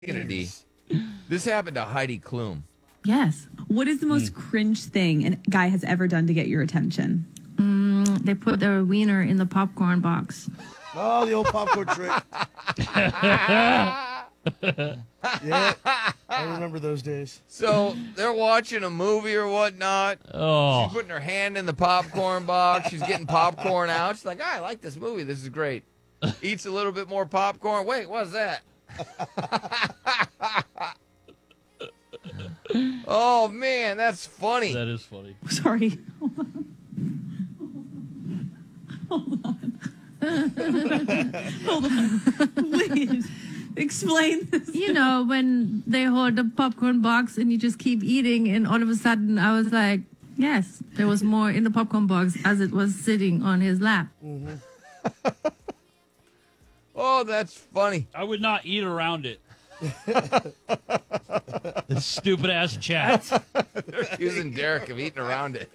Kennedy. This happened to Heidi Klum. Yes. What is the most cringe thing a guy has ever done to get your attention? They put their wiener in the popcorn box. Oh, the old popcorn trick. Yeah, I remember those days. So they're watching a movie or whatnot. Oh, She's putting her hand in the popcorn box. She's getting popcorn out. She's like, I like this movie. This is great. Eats a little bit more popcorn. Wait, what's that? Oh, man, that's funny. that is funny. Sorry. Hold on. Please. Explain this. You know, when they hold the popcorn box and you just keep eating, and all of a sudden I was like, yes, there was more in the popcorn box as it was sitting on his lap. Oh, that's funny. I would not eat around it. This stupid ass chat. They're accusing Derek of eating around it.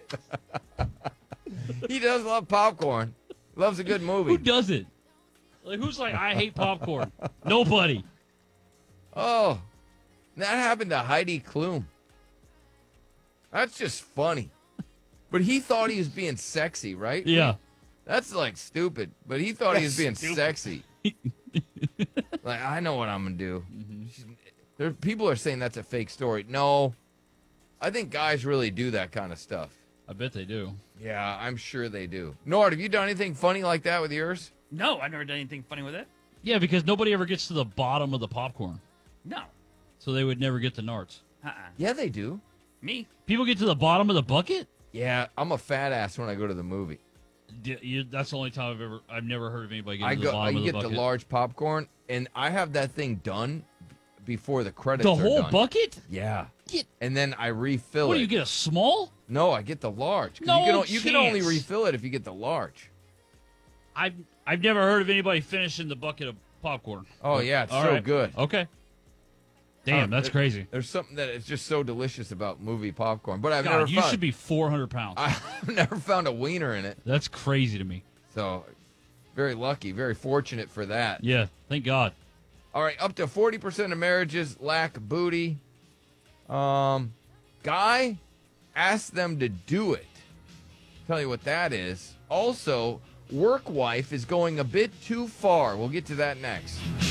He does love popcorn. Loves a good movie. Who does it? Like, who's like, I hate popcorn? Nobody. Oh, that happened to Heidi Klum. That's just funny. But he thought he was being sexy, right? Yeah. That's like stupid. But he thought he was being Stupid. sexy. Like, I know what I'm going to do. There, people are saying that's a fake story. No, I think guys really do that kind of stuff. I bet they do. Yeah, I'm sure they do. Nord, have you done anything funny like that with yours? No, I've never done anything funny with it. Yeah, because nobody ever gets to the bottom of the popcorn. No. So they would never get the narts. Yeah, they do. Me? People get to the bottom of the bucket? Yeah, I'm a fat ass when I go to the movie. That's the only time I've never heard of anybody I getting to the go, bottom I of the get bucket. the large popcorn, and I have that thing done before the credits The are whole done. bucket? Yeah. Get- And then I refill What it. do you get, a small? No, I get the large. 'Cause No you can only chance. refill it if you get the large. I've never heard of anybody finishing the bucket of popcorn. Oh, yeah, it's All so right. good. Okay. Damn, that's crazy. There's something that is just so delicious about movie popcorn. But I've God, never you found should be 400 pounds. I've never found a wiener in it. That's crazy to me. So very lucky, very fortunate for that. Yeah, thank God. All right, up to 40% of marriages lack booty. Guy asked them to do it. Tell you what that is. Also, work wife is going a bit too far. We'll get to that next.